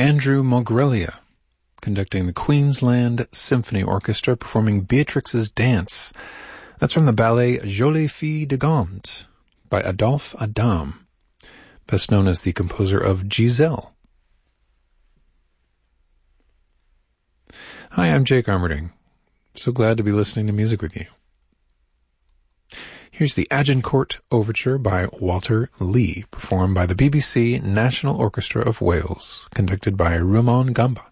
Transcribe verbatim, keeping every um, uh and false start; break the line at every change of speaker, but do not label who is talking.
Andrew Mogrelia, conducting the Queensland Symphony Orchestra, performing Beatrix's Dance. That's from the ballet Jolie Fille de Gand by Adolphe Adam, best known as the composer of Giselle. Hi, I'm Jake Armerding. So glad to be listening to music with you. Here's the Agincourt Overture by Walter Lee, performed by the B B C National Orchestra of Wales, conducted by Rumon Gamba.